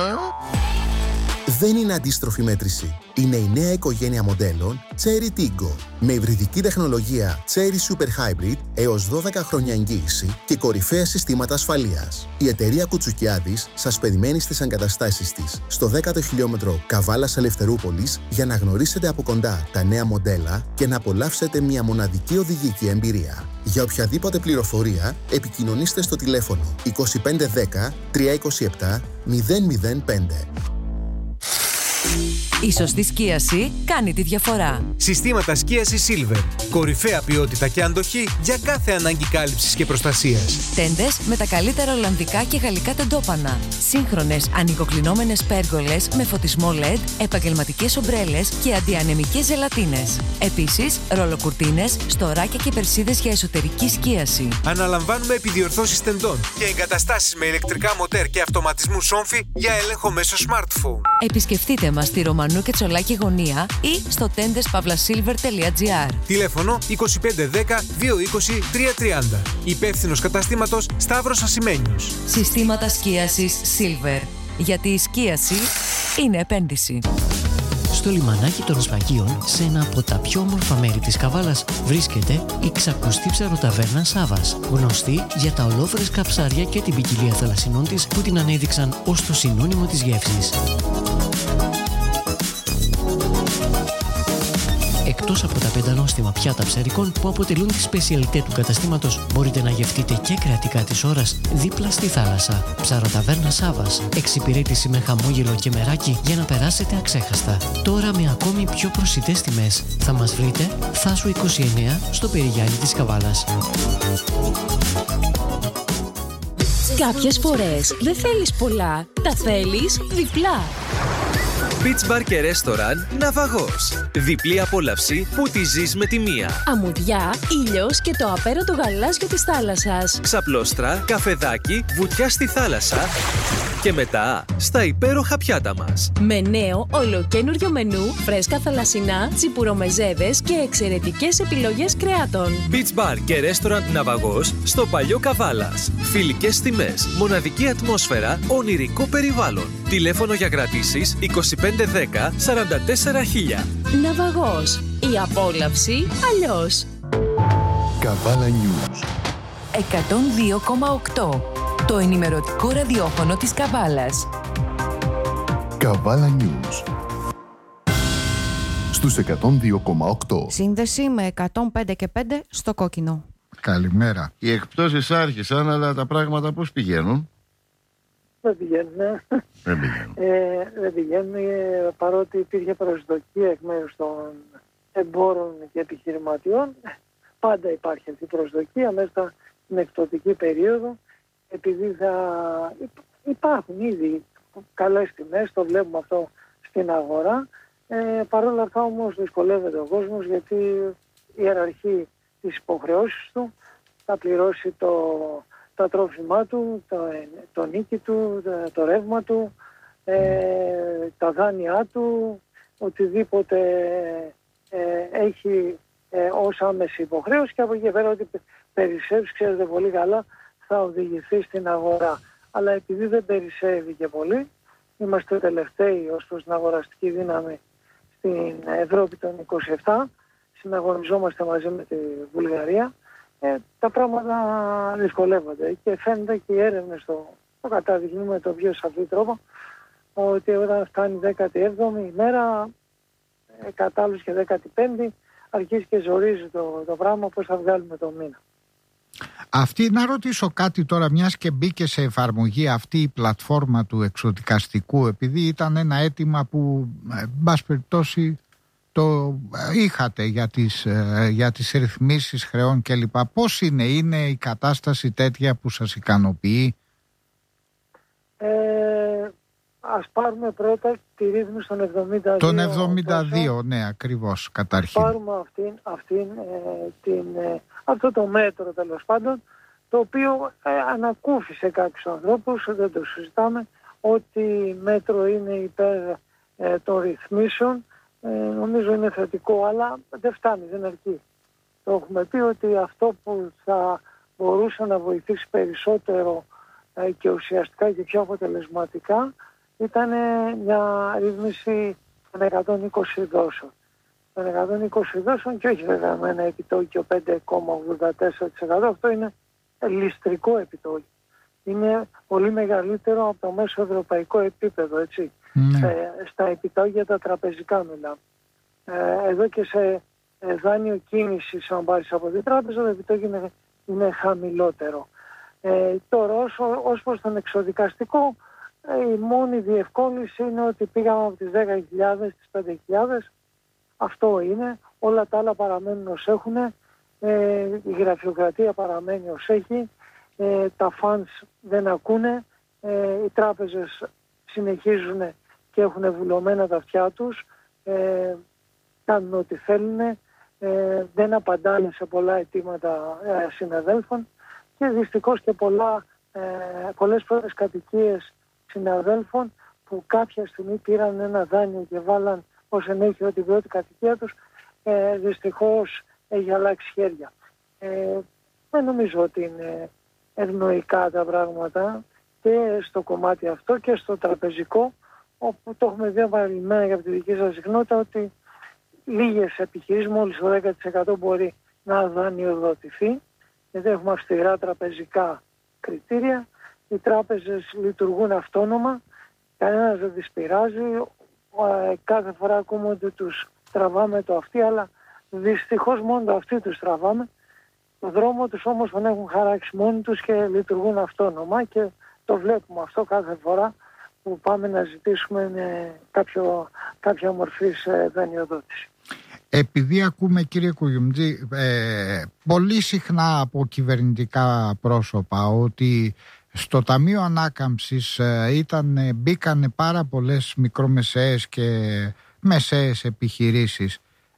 Δεν είναι αντίστροφη μέτρηση. Είναι η νέα οικογένεια μοντέλων Chery Tiggo. Με υβριδική τεχνολογία Chery Super Hybrid έως δώδεκα χρόνια εγγύηση και κορυφαία συστήματα ασφαλείας. Η εταιρεία Κουτσουκιάδης σας περιμένει στις εγκαταστάσεις της στο δέκατο χιλιόμετρο Καβάλας Ελευθερούπολης για να γνωρίσετε από κοντά τα νέα μοντέλα και να απολαύσετε μια μοναδική οδηγική εμπειρία. Για οποιαδήποτε πληροφορία επικοινωνήστε στο τηλέφωνο είκοσι πέντε δέκα τριακόσια είκοσι επτά μηδέν μηδέν πέντε. Η σωστή σκίαση κάνει τη διαφορά. Συστήματα σκίασης Silver. Κορυφαία ποιότητα και αντοχή για κάθε ανάγκη κάλυψης και προστασίας. Τέντες με τα καλύτερα ολλανδικά και γαλλικά τεντόπανα. Σύγχρονες ανοιγοκλεινόμενες πέργολες με φωτισμό ελ ι ντι, επαγγελματικές ομπρέλες και αντιανεμικές ζελατίνες. Επίσης, ρολοκουρτίνες, στοράκια και περσίδες για εσωτερική σκίαση. Αναλαμβάνουμε επιδιορθώσεις τεντών και εγκαταστάσεις με ηλεκτρικά μοτέρ και αυτοματισμού σόμφι για έλεγχο μέσω smartphone. Επισκεφτείτε μας στη Ρωμανού και Τσολάκη γωνία ή στο τέντες παύλα σίλβερ τελεία τζι άρ. Τηλέφωνο είκοσι πέντε δέκα δύο είκοσι τρία τριάντα. Υπεύθυνος καταστήματος Σταύρος Ασημένιος. Συστήματα σκίασης Silver. Γιατί η σκίαση είναι επένδυση. Στο λιμανάκι των Σφαγίων, σε ένα από τα πιο όμορφα μέρη της Καβάλας, βρίσκεται η ξακουστή ψαροταβέρνα Σάβας, γνωστή για τα ολόφρεσκα ψάρια και την ποικιλία θαλασσινών της που την ανέδειξαν ως το συνώνυμο της γεύσης. Εκτός από τα πεντανόστιμα πιάτα ψαρικών που αποτελούν τη σπεσιαλιτέ του καταστήματος, μπορείτε να γευτείτε και κρεατικά της ώρας δίπλα στη θάλασσα. Ψαροταβέρνα Σάβας. Εξυπηρέτηση με χαμόγελο και μεράκι για να περάσετε αξέχαστα. Τώρα με ακόμη πιο προσιτές τιμές. Θα μας βρείτε Θάσου είκοσι εννέα στο Περιγιάννη της Καβάλας. Κάποιες φορές δεν θέλεις πολλά, τα θέλεις διπλά. Beach Bar και Restaurant Ναυαγός. Διπλή απόλαυση που τη ζεις με τη μία. Αμμουδιά, ήλιος και το απέραντο γαλάζιο της θάλασσας. Ξαπλώστρα, καφεδάκι, βουτιά στη θάλασσα και μετά στα υπέροχα πιάτα μας. Με νέο ολοκένουργιο μενού, φρέσκα θαλασσινά, τσιπουρομεζέδες και εξαιρετικές επιλογές κρεάτων. Beach Bar και Restaurant Ναυαγός στο Παλιό Καβάλας. Φιλικές τιμές, μοναδική ατμόσφαιρα, ονειρικό περιβάλλον. Τηλέφωνο για κρατήσεις είκοσι πέντε δέκα σαράντα τέσσερα χίλια. Ναυαγός. Η απόλαυση αλλιώς. Καβάλα News εκατόν δύο κόμμα οκτώ. Το ενημερωτικό ραδιόφωνο της Καβάλας. Καβάλα News στους εκατόν δύο κόμμα οκτώ. Σύνδεση με εκατόν πέντε και πέντε στο κόκκινο. Καλημέρα. Οι εκπτώσεις άρχισαν, αλλά τα πράγματα πώς πηγαίνουν? Δεν πηγαίνουν. Δεν πηγαίνουν. Ε, δεν πηγαίνουν ε, παρότι υπήρχε προσδοκία εκ μέρους των εμπόρων και επιχειρηματιών. Πάντα υπάρχει αυτή η προσδοκία μέσα στην εκπτωτική περίοδο, επειδή θα υπάρχουν ήδη καλές τιμές, το βλέπουμε αυτό στην αγορά. Ε, Παρ' όλα αυτά όμως δυσκολεύεται ο κόσμος, γιατί ιεραρχεί τις υποχρεώσεις του, θα πληρώσει το, τα τρόφιμά του, το, το νίκη του, το, το ρεύμα του, ε, τα δάνειά του, οτιδήποτε ε, έχει ε, ως άμεση υποχρέωση, και από εκεί πέρα ότι περισσεύει, ξέρετε πολύ καλά, θα οδηγηθεί στην αγορά. Αλλά επειδή δεν περισσεύει και πολύ, είμαστε τελευταίοι ως προς την αγοραστική δύναμη στην Ευρώπη των είκοσι επτά, συναγωνιζόμαστε μαζί με τη Βουλγαρία, ε, τα πράγματα δυσκολεύονται και φαίνεται και οι έρευνες το, το καταδεικνύουν με τον πιο σαφή τρόπο, ότι όταν φτάνει δέκατη έβδομη ημέρα, ε, κατάλληλος και δέκατη πέμπτη, αρχίζει και ζορίζει το, το πράγμα πώς θα βγάλουμε το μήνα. Αυτή, να ρωτήσω κάτι τώρα, μιας και μπήκε σε εφαρμογή αυτή η πλατφόρμα του εξωτικαστικού, επειδή ήταν ένα αίτημα που, εν πάση περιπτώσει, το είχατε για τις, για τις ρυθμίσεις χρεών κλπ. Πώς είναι, είναι η κατάσταση τέτοια που σας ικανοποιεί? Ε, ας πάρουμε πρώτα τη ρύθμιση των εβδομήντα δύο. Τον εβδομήντα δύο, τόσο, ναι, ακριβώς, καταρχήν. Πάρουμε αυτήν, αυτήν, ε, την, ε, αυτό το μέτρο, τέλος πάντων, το οποίο ε, ανακούφισε κάποιους ανθρώπους, δεν το συζητάμε, ότι μέτρο είναι υπέρ ε, των ρυθμίσεων. Ε, νομίζω είναι θετικό, αλλά δεν φτάνει, δεν αρκεί. Το έχουμε πει ότι αυτό που θα μπορούσε να βοηθήσει περισσότερο ε, και ουσιαστικά και πιο αποτελεσματικά ήταν μια ρύθμιση των εκατόν είκοσι δόσεων. Των εκατόν είκοσι δόσεων, και όχι βέβαια με ένα επιτόκιο πέντε κόμμα ογδόντα τέσσερα τοις εκατό, αυτό είναι ληστρικό επιτόκιο. Είναι πολύ μεγαλύτερο από το μέσο ευρωπαϊκό επίπεδο, έτσι. Mm. Στα, στα επιτόκια τα τραπεζικά μιλάμε. Ε, εδώ και σε ε, δάνειο κίνησης, αν πάρεις από την τράπεζα, το επιτόκιο είναι, είναι χαμηλότερο. Ε, τώρα, όσο, ως προς τον εξοδικαστικό, ε, η μόνη διευκόλυνση είναι ότι πήγαμε από τις δέκα χιλιάδες στις πέντε χιλιάδες. Αυτό είναι. Όλα τα άλλα παραμένουν ως έχουν. Ε, η γραφειοκρατία παραμένει ως έχει. Ε, τα funds δεν ακούνε. Ε, οι τράπεζες συνεχίζουν και έχουν βουλωμένα τα αυτιά τους. Ε, κάνουν ό,τι θέλουν. Ε, δεν απαντάνε σε πολλά αιτήματα ε, συναδέλφων. Και δυστυχώς και πολλά, ε, πολλές πρώτες κατοικίες συναδέλφων που κάποια στιγμή πήραν ένα δάνειο και βάλαν ως ενέχειρο την πρώτη κατοικία τους, ε, δυστυχώς έχει αλλάξει χέρια. Ε, δεν νομίζω ότι είναι ευνοϊκά τα πράγματα και στο κομμάτι αυτό και στο τραπεζικό, όπου το έχουμε δει επανειλημμένα για τη δική σας συχνότητα, ότι λίγες επιχειρήσεις, μόλις το δέκα τοις εκατό μπορεί να δανειοδοτηθεί, γιατί έχουμε αυστηρά τραπεζικά κριτήρια. Οι τράπεζες λειτουργούν αυτόνομα, κανένας δεν τις πειράζει. Κάθε φορά ακούμε ότι τους τραβάμε το αυτί, αλλά δυστυχώς μόνο το αυτί τους τραβάμε. Το δρόμο τους όμως τον έχουν χαράξει μόνοι τους και λειτουργούν αυτόνομα, και το βλέπουμε αυτό κάθε φορά που πάμε να ζητήσουμε κάποιο, κάποια μορφή δανειοδότηση. Επειδή ακούμε, κύριε Κουγιουμτζή, ε, πολύ συχνά από κυβερνητικά πρόσωπα ότι στο Ταμείο Ανάκαμψης ε, ήταν, μπήκαν πάρα πολλές μικρομεσαίες και μεσαίες επιχειρήσεις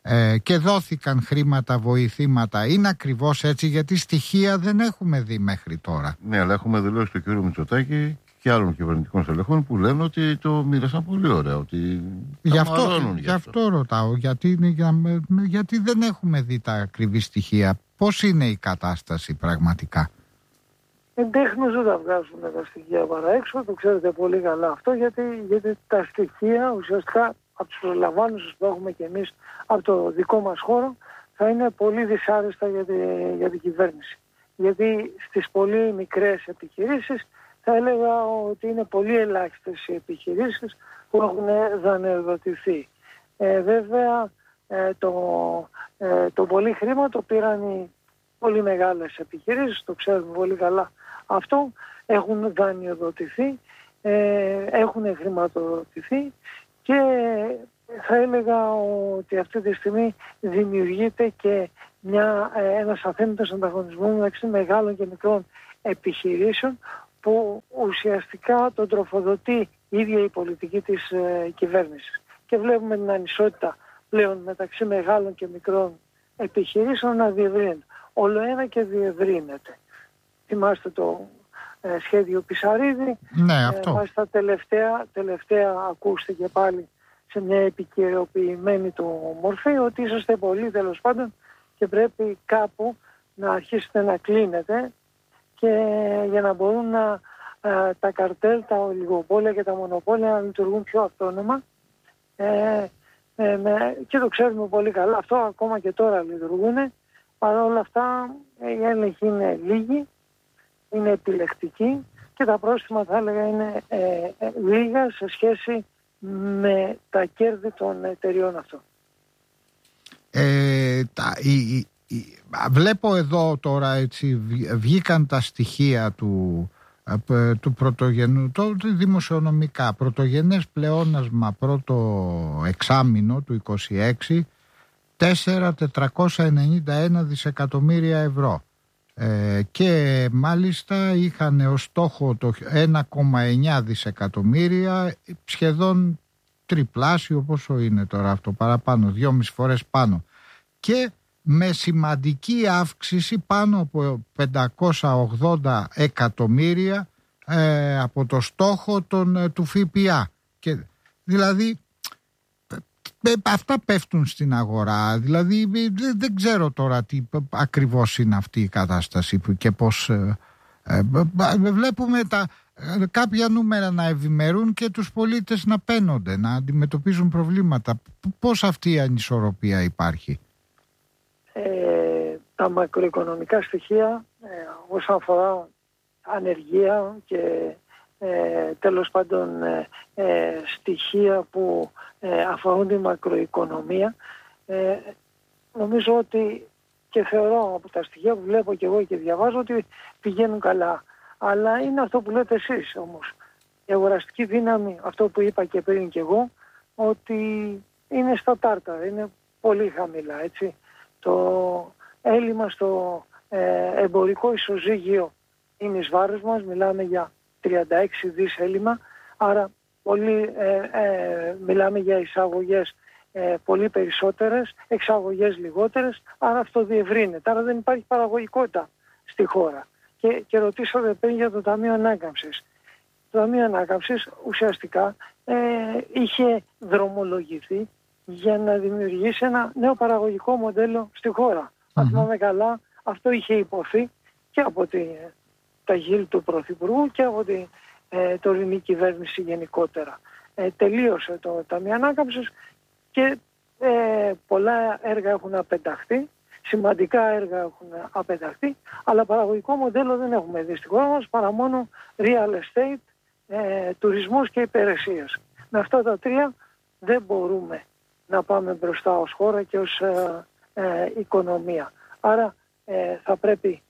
ε, και δόθηκαν χρήματα, βοηθήματα. Είναι ακριβώς έτσι, γιατί στοιχεία δεν έχουμε δει μέχρι τώρα. Ναι, αλλά έχουμε δηλώσει του κ. Μητσοτάκη και άλλων κυβερνητικών στελεχών που λένε ότι το μοίρασαν πολύ ωραία. Ότι γι' αυτό, γι γι αυτό. αυτό ρωτάω, γιατί, για, γιατί δεν έχουμε δει τα ακριβή στοιχεία. Πώς είναι η κατάσταση πραγματικά? Εντέχνως δεν τα βγάζουν τα στοιχεία παρά έξω, το ξέρετε πολύ καλά αυτό, γιατί, γιατί τα στοιχεία ουσιαστικά από τους προσλαμβάνουσες που έχουμε και εμείς από το δικό μας χώρο θα είναι πολύ δυσάρεστα για, τη, για την κυβέρνηση. Γιατί στις πολύ μικρές επιχειρήσεις θα έλεγα ότι είναι πολύ ελάχιστες οι επιχειρήσεις που έχουν δανειοδοτηθεί. Ε, βέβαια ε, το, ε, το πολύ χρήμα το πήραν οι πολύ μεγάλες επιχειρήσεις, το ξέρουμε πολύ καλά αυτό, έχουν δανειοδοτηθεί, ε, έχουν χρηματοδοτηθεί και θα έλεγα ότι αυτή τη στιγμή δημιουργείται και μια, ένας αθέμητος ανταγωνισμός μεταξύ μεγάλων και μικρών επιχειρήσεων που ουσιαστικά τον τροφοδοτεί η ίδια η πολιτική της ε, κυβέρνησης. Και βλέπουμε την ανισότητα πλέον μεταξύ μεγάλων και μικρών επιχειρήσεων να διευρύνεται. Όλο ένα και διευρύνεται. Θυμάστε το ε, σχέδιο Πισαρίδη. Ναι, αυτό. Ε, στα τελευταία, τελευταία ακούστηκε πάλι σε μια επικαιροποιημένη του μορφή ότι είσαστε πολλοί τέλος πάντων και πρέπει κάπου να αρχίσετε να κλείνετε και για να μπορούν να, ε, τα καρτέλ, τα ολιγοπόλια και τα μονοπόλια να λειτουργούν πιο αυτόνομα. Ε, ε, με, και το ξέρουμε πολύ καλά. Αυτό ακόμα και τώρα λειτουργούν. Παρ' όλα αυτά οι έλεγχοι είναι λίγοι, είναι επιλεκτικοί και τα πρόστιμα θα έλεγα είναι ε, ε, λίγα σε σχέση με τα κέρδη των εταιριών αυτών. Ε, τα, η, η, η, βλέπω εδώ τώρα έτσι βγήκαν τα στοιχεία του, του πρωτογενού, το δημοσιονομικά, πρωτογενές πλεόνασμα πρώτο εξάμηνο του είκοσι έξι τέσσερα χιλιάδες τετρακόσια ενενήντα ένα δισεκατομμύρια ευρώ ε, και μάλιστα είχαν ως στόχο το ένα κόμμα εννιά δισεκατομμύρια, σχεδόν τριπλάσιο, πόσο είναι τώρα αυτό, παραπάνω, δυόμιση φορές πάνω, και με σημαντική αύξηση πάνω από πεντακόσια ογδόντα εκατομμύρια ε, από το στόχο των, του ΦΠΑ. Και, δηλαδή αυτά πέφτουν στην αγορά, δηλαδή δεν ξέρω τώρα τι ακριβώς είναι αυτή η κατάσταση και πώς ε, ε, βλέπουμε τα, κάποια νούμερα να ευημερούν και τους πολίτες να παίνονται, να αντιμετωπίζουν προβλήματα. Πώς αυτή η ανισορροπία υπάρχει? Ε, τα μακροοικονομικά στοιχεία ε, όσον αφορά ανεργία και ε, τέλος πάντων ε, ε, στοιχεία που ε, αφορούν τη μακροοικονομία, ε, νομίζω ότι και θεωρώ από τα στοιχεία που βλέπω και εγώ και διαβάζω ότι πηγαίνουν καλά. Αλλά είναι αυτό που λέτε εσείς όμως. Η αγοραστική δύναμη, αυτό που είπα και πριν και εγώ, ότι είναι στα τάρταρα, είναι πολύ χαμηλά, έτσι. Το έλλειμμα στο ε, εμπορικό ισοζύγιο είναι εις βάρος μας, μιλάμε για τριάντα έξι δις έλλειμμα, άρα πολύ, ε, ε, μιλάμε για εισαγωγές ε, πολύ περισσότερες, εξαγωγές λιγότερες, άρα αυτό διευρύνεται, άρα δεν υπάρχει παραγωγικότητα στη χώρα. Και, και ρωτήσατε πριν για το Ταμείο Ανάκαμψης. Το Ταμείο Ανάκαμψης ουσιαστικά ε, είχε δρομολογηθεί για να δημιουργήσει ένα νέο παραγωγικό μοντέλο στη χώρα. Mm-hmm. Αν θυμάμαι καλά, αυτό είχε υποθεί και από τη, τα γύλ του Πρωθυπουργού και από την ε, τωρινή κυβέρνηση γενικότερα. Ε, τελείωσε το Ταμείο Ανάκαμψης και ε, πολλά έργα έχουν απενταχθεί, σημαντικά έργα έχουν απενταχθεί, αλλά παραγωγικό μοντέλο δεν έχουμε δει στη χώρα μας παρά μόνο real estate, ε, τουρισμός και υπηρεσίες. Με αυτά τα τρία δεν μπορούμε να πάμε μπροστά ως χώρα και ως ε, ε, οικονομία. Άρα ε, θα πρέπει,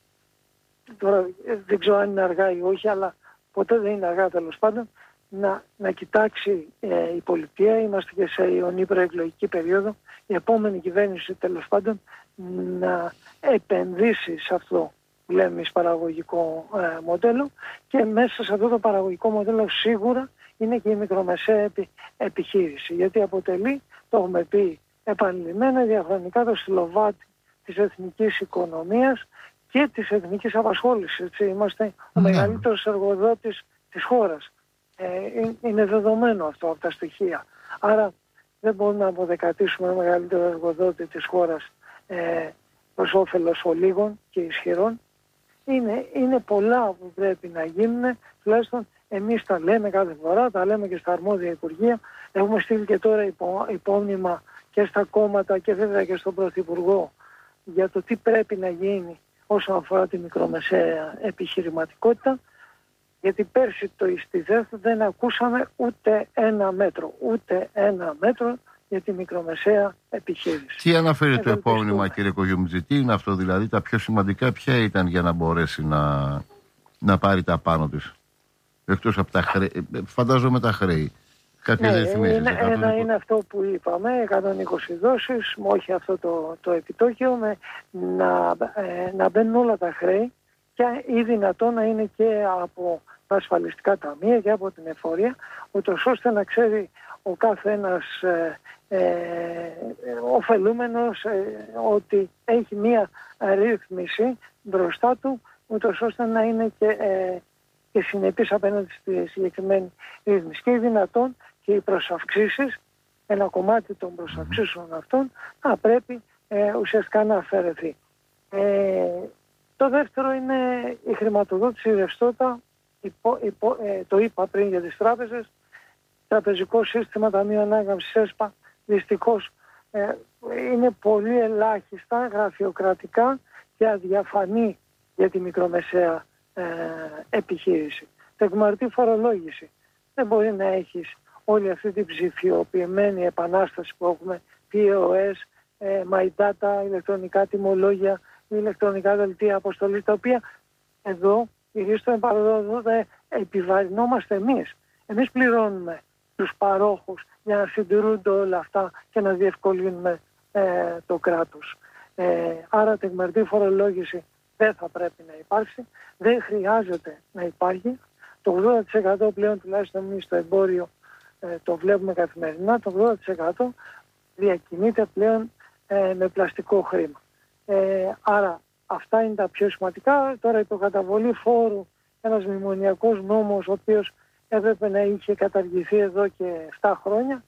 τώρα δεν ξέρω αν είναι αργά ή όχι, αλλά ποτέ δεν είναι αργά τέλος πάντων, να, να κοιτάξει ε, η πολιτεία, είμαστε και σε ιονή προεκλογική περίοδο, η επόμενη κυβέρνηση τέλος πάντων να επενδύσει σε αυτό που λέμε εις παραγωγικό ε, μοντέλο, και μέσα σε αυτό το παραγωγικό μοντέλο σίγουρα είναι και η μικρομεσαία επι, επιχείρηση, γιατί αποτελεί, το έχουμε πει επανειλημμένα διαχρονικά το στυλοβάτι της εθνικής οικονομίας και της εθνικής απασχόλησης. Έτσι. Είμαστε ναι. ο μεγαλύτερος εργοδότης της χώρας. Ε, είναι δεδομένο αυτό από τα στοιχεία. Άρα δεν μπορούμε να αποδεκατήσουμε ο μεγαλύτερο εργοδότη της χώρας ε, προς όφελος ολίγων και ισχυρών. Είναι, είναι πολλά που πρέπει να γίνουν, τουλάχιστον εμείς τα λέμε κάθε φορά, τα λέμε και στα αρμόδια υπουργεία. Έχουμε στείλει και τώρα υπό, υπόμνημα και στα κόμματα και βέβαια και στον Πρωθυπουργό για το τι πρέπει να γίνει όσον αφορά τη μικρομεσαία επιχειρηματικότητα. Γιατί πέρσι το ΙΣΤΙΔΕΘ δεν ακούσαμε ούτε ένα μέτρο, ούτε ένα μέτρο για τη μικρομεσαία επιχείρηση. Τι αναφέρει το επόμενο, κύριε Κογιομιτζή, τι είναι αυτό δηλαδή, τα πιο σημαντικά ποια ήταν για να μπορέσει να, να πάρει τα πάνω της, εκτός από τα χρέη, φαντάζομαι τα χρέη. Κάποιες ναι, ρυθμίσεις. Είναι, ένα είναι αυτό που είπαμε, εκατόν είκοσι δόσεις, όχι αυτό το, το επιτόκιο, με, να, ε, να μπαίνουν όλα τα χρέη και ή δυνατόν να είναι και από τα ασφαλιστικά ταμεία και από την εφορία, ούτως ώστε να ξέρει ο κάθε ένας ε, ε, ωφελούμενος ε, ότι έχει μία ρύθμιση μπροστά του, ούτως ώστε να είναι και, ε, και συνεπής απέναντι στη συγκεκριμένη ρύθμιση. Και δυνατόν και οι προσαυξήσεις, ένα κομμάτι των προσαυξήσεων αυτών θα πρέπει ε, ουσιαστικά να αφαιρεθεί. Ε, το δεύτερο είναι η χρηματοδότηση ρευστότητα, υπό, υπό, ε, το είπα πριν για τις τράπεζες, τραπεζικό σύστημα, Ταμείο Ανάκαμψης ΕΣΠΑ, δυστυχώς ε, είναι πολύ ελάχιστα γραφειοκρατικά και αδιαφανή για τη μικρομεσαία ε, επιχείρηση. Τεκμαρτή φορολόγηση. Δεν μπορεί να έχεις όλη αυτή την ψηφιοποιημένη επανάσταση που έχουμε, πι ο ες, ε, My Data, ηλεκτρονικά τιμολόγια, ηλεκτρονικά δελτία αποστολής, τα οποία εδώ, ιδίως στο εμπαροδό, επιβαρυνόμαστε εμείς. Εμείς πληρώνουμε τους παρόχους για να συντηρούνται όλα αυτά και να διευκολύνουμε ε, το κράτος. Ε, άρα τεκμαρτή φορολόγηση δεν θα πρέπει να υπάρξει, δεν χρειάζεται να υπάρχει. Το ογδόντα τοις εκατό πλέον, τουλάχιστον εμείς στο εμπόριο ε, το βλέπουμε καθημερινά, το ογδόντα τοις εκατό διακινείται πλέον ε, με πλαστικό χρήμα. Ε, άρα αυτά είναι τα πιο σημαντικά. Τώρα η προκαταβολή φόρου, ένας μνημονιακός νόμος ο οποίος έπρεπε να είχε καταργηθεί εδώ και επτά χρόνια,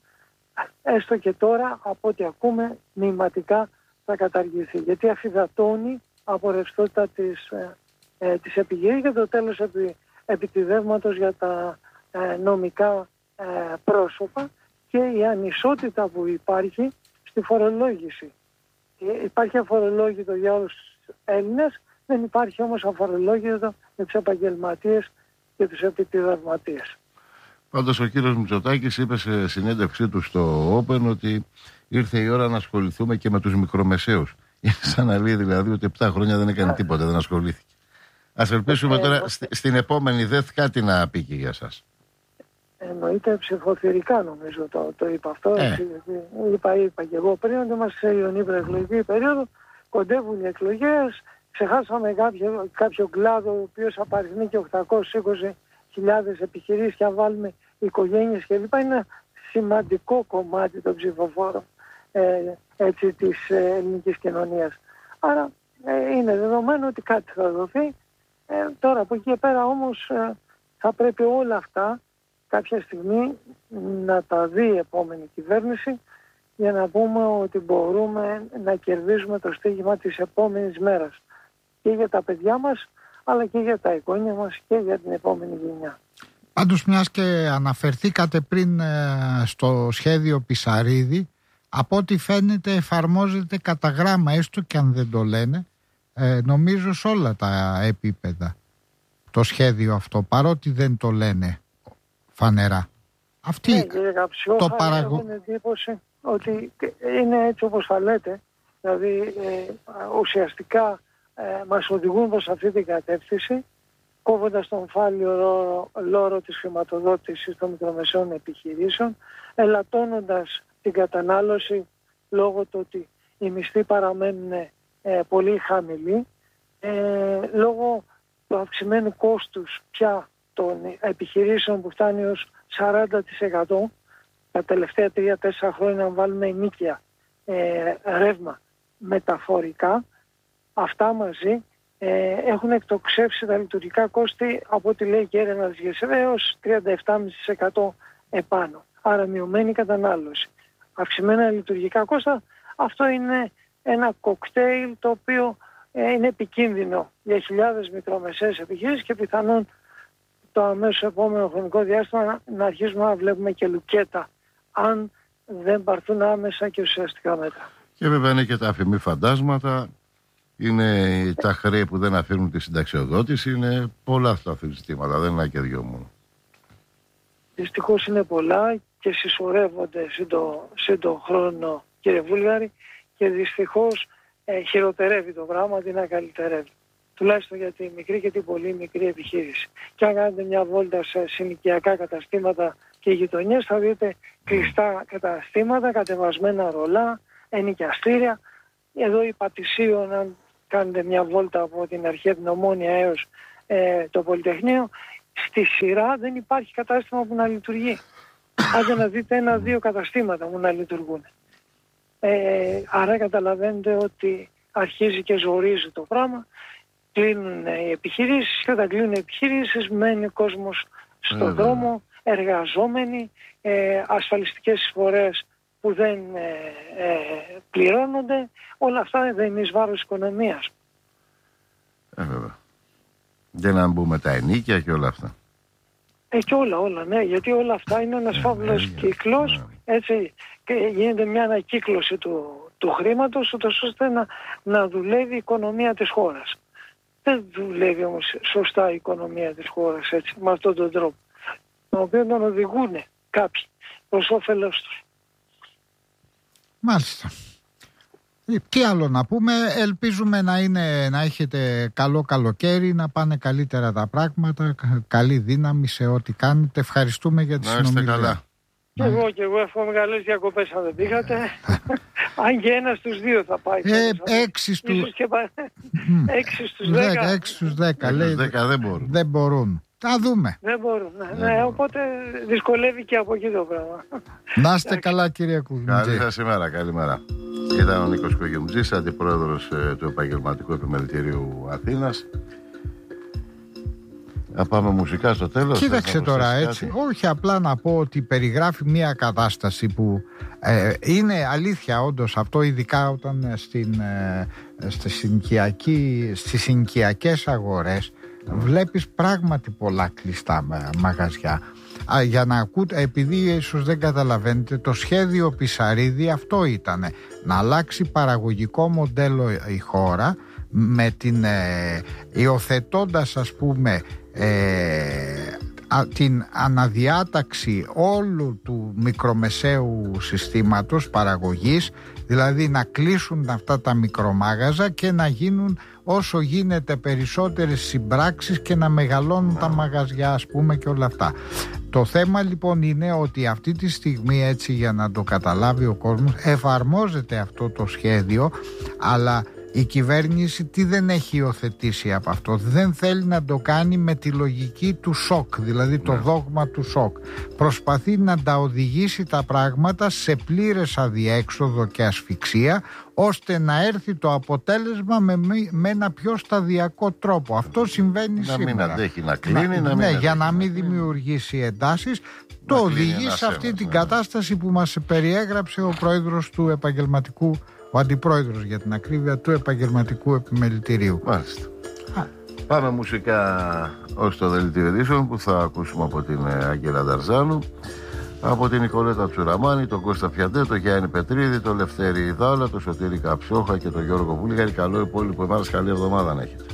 έστω και τώρα από ό,τι ακούμε μνηματικά θα καταργηθεί, γιατί αφυδατώνει από ρευστότητα της, ε, ε, της επιχείρησης και το τέλος επι, επιτιδεύματος για τα ε, νομικά ε, πρόσωπα και η ανισότητα που υπάρχει στη φορολόγηση. Ε, υπάρχει αφορολόγητο για όλους τους Έλληνες, δεν υπάρχει όμως αφορολόγητο για τους επαγγελματίες και τους επιτιδευματίες. Πάντως ο κύριος Μητσοτάκης είπε σε συνέντευξή του στο Open ότι ήρθε η ώρα να ασχοληθούμε και με τους μικρομεσαίους. Είναι σαν να λέει δηλαδή ότι επτά χρόνια δεν έκανε τίποτα, δεν ασχολήθηκε. Ας ελπίσουμε τώρα στην επόμενη ΔΕΘ κάτι να πει και για σας. Εννοείται ψηφοθυρικά νομίζω το, το είπα αυτό. Ε. Είπα, είπα και εγώ πριν ότι είμαστε σε ιονή προεκλογική περίοδο, κοντεύουν οι εκλογές, ξεχάσαμε κάποιο, κάποιο κλάδο ο οποίος απαριθμεί και οκτακόσιες είκοσι χιλιάδες επιχειρήσεις και αν βάλουμε οικογένειες κλπ. Είναι ένα σημαντικό κομμάτι των ψηφοφόρων ε, έτσι, της ε, ελληνικής κοινωνίας. Άρα ε, είναι δεδομένο ότι κάτι θα δοθεί. Ε, τώρα από εκεί και πέρα όμως ε, θα πρέπει όλα αυτά κάποια στιγμή να τα δει η επόμενη κυβέρνηση για να πούμε ότι μπορούμε να κερδίσουμε το στοίχημα της επόμενης μέρας και για τα παιδιά μας αλλά και για τα εγγόνια μας και για την επόμενη γενιά. Πάντως μιας και αναφερθήκατε πριν ε, στο σχέδιο Πισαρίδη, από ό,τι φαίνεται εφαρμόζεται κατά γράμμα, έστω και αν δεν το λένε, ε, νομίζω σε όλα τα επίπεδα το σχέδιο αυτό, παρότι δεν το λένε φανερά. Αυτή ναι, κύριε Καψιό, το παραγω... έχω την εντύπωση ότι είναι έτσι όπως θα λέτε, δηλαδή ε, ουσιαστικά ε, μας οδηγούν προς αυτή την κατεύθυνση, κόβοντας τον φάλιο λόρο, λόρο της χρηματοδότησης των μικρομεσαίων επιχειρήσεων, ελαττώνοντας την κατανάλωση λόγω του ότι οι μισθοί παραμένουν ε, πολύ χαμηλοί, ε, λόγω του αυξημένου κόστους πια των επιχειρήσεων που φτάνει ως σαράντα τοις εκατό τα τελευταία τρία τέσσερα χρόνια, αν βάλουμε ενίκεια ε, ρεύμα μεταφορικά, αυτά μαζί ε, έχουν εκτοξεύσει τα λειτουργικά κόστη από ό,τι λέει και έρευνα της ΓΕΣΕΒ έως τριάντα επτά κόμμα πέντε τοις εκατό επάνω. Άρα μειωμένη κατανάλωση. Αυξημένα λειτουργικά κόστα, αυτό είναι ένα κοκτέιλ το οποίο ε, είναι επικίνδυνο για χιλιάδες μικρομεσαίες επιχειρήσεις και πιθανόν το αμέσως επόμενο χρονικό διάστημα να, να αρχίσουμε να βλέπουμε και λουκέτα αν δεν πάρθουν άμεσα και ουσιαστικά μέτρα. Και βέβαια είναι και τα αφημί φαντάσματα, είναι τα χρέη που δεν αφήνουν τη συνταξιοδότηση, είναι πολλά αυτά τα ζητήματα, δεν είναι και δυο μόνο. Δυστυχώς είναι πολλά και συσσωρεύονται σύντο χρόνο, κύριε Βούλγαρη, και δυστυχώς ε, χειροτερεύει το πράγμα αντί να καλυτερεύει. Τουλάχιστον για τη μικρή και την πολύ μικρή επιχείρηση. Και αν κάνετε μια βόλτα σε συνοικιακά καταστήματα και γειτονιές, θα δείτε κλειστά καταστήματα, κατεβασμένα ρολά, ενοικιαστήρια. Εδώ η Πατησίων, αν κάνετε μια βόλτα από την αρχαία την Ομόνια έως ε, το Πολυτεχνείο, στη σειρά δεν υπάρχει κατάστημα που να λειτουργεί. Άντε να δείτε ένα-δύο καταστήματα που να λειτουργούν. Ε, άρα καταλαβαίνετε ότι αρχίζει και ζορίζει το πράγμα. Κλείνουν οι επιχειρήσεις και όταν κλείνουν οι επιχειρήσεις μένει ο κόσμος στον mm. δρόμο, εργαζόμενοι, ε, ασφαλιστικές εισφορές που δεν ε, ε, πληρώνονται. Όλα αυτά δεν είναι εις βάρος οικονομίας. Ε, βέβαια. Για να μπούμε τα ενίκια και όλα αυτά. Ε, και όλα, όλα, ναι, γιατί όλα αυτά είναι ένας φαύλος κύκλος, έτσι, και γίνεται μια ανακύκλωση του, του χρήματος, ούτως ώστε να, να δουλεύει η οικονομία της χώρας. Δεν δουλεύει όμως σωστά η οικονομία της χώρας, έτσι, με αυτόν τον τρόπο, τον οποίο τον οδηγούν κάποιοι προς όφελος τους. Μάλιστα. Τι άλλο να πούμε, ελπίζουμε να, είναι, να έχετε καλό καλοκαίρι, να πάνε καλύτερα τα πράγματα, καλή δύναμη σε ό,τι κάνετε. Ευχαριστούμε για τη συνομιλία. Να είστε καλά. Και εγώ και εγώ εύχομαι καλές διακοπές αν δεν πήγατε. Αν και ένας στους δύο θα πάει. Ε, έξι στους... έξι στους δέκα. έξι στους δέκα, λέει. δέκα δεν μπορούν. Δεν μπορούν. Θα δούμε. Δεν μπορούν. Ναι, ναι, οπότε δυσκολεύει και από εκεί το πράγμα. Να είστε καλά, κύριε Κουγιουμτζή. Καλή σας ημέρα, καλημέρα. Ήταν ο Νίκος Κουγιουμτζής, αντιπρόεδρος ε, του Επαγγελματικού Επιμελητηρίου Αθήνας. Να πάμε μουσικά στο τέλος. Κοίταξε τώρα έτσι. Κάτι. Όχι, απλά να πω ότι περιγράφει μια κατάσταση που ε, είναι αλήθεια όντως αυτό, ειδικά όταν στην, ε, στις συνοικιακές αγορές βλέπεις πράγματι πολλά κλειστά μαγαζιά. Α, για να ακούτε, επειδή ίσως δεν καταλαβαίνετε, το σχέδιο Πισαρίδη αυτό ήταν, να αλλάξει παραγωγικό μοντέλο η χώρα με την ε, υιοθετώντας ας πούμε ε, α, την αναδιάταξη όλου του μικρομεσαίου συστήματος παραγωγής, δηλαδή να κλείσουν αυτά τα μικρομάγαζα και να γίνουν όσο γίνεται περισσότερες συμπράξεις και να μεγαλώνουν τα μαγαζιά ας πούμε και όλα αυτά. Το θέμα λοιπόν είναι ότι αυτή τη στιγμή, έτσι για να το καταλάβει ο κόσμος, εφαρμόζεται αυτό το σχέδιο, αλλά η κυβέρνηση τι δεν έχει υιοθετήσει από αυτό? Δεν θέλει να το κάνει με τη λογική του σοκ, δηλαδή το δόγμα του σοκ. Προσπαθεί να τα οδηγήσει τα πράγματα σε πλήρες αδιέξοδο και ασφυξία, ώστε να έρθει το αποτέλεσμα με, με ένα πιο σταδιακό τρόπο. Αυτό συμβαίνει να σήμερα. Να μην αντέχει να κλείνει, να, να ναι, μην για να μην δημιουργήσει εντάσεις, το οδηγεί σε αυτή ένας, την ναι. κατάσταση που μας περιέγραψε ο πρόεδρος του επαγγελματικού, ο αντιπρόεδρος για την ακρίβεια του Επαγγελματικού Επιμελητηρίου. Μάλιστα. Α. Πάμε μουσικά ως το δελτίο ειδήσεων που θα ακούσουμε από την Αγγέλα Νταρζάνου, από την Νικολέτα Τσουραμάνη, τον Κώστα Φιαντέ, τον Γιάννη Πετρίδη, τον Λευτέρη Ιδάλα, τον Σωτήρη Καψόχα και τον Γιώργο Βούλγαρη. Καλό υπόλοιπο ημάρας, καλή εβδομάδα να έχετε.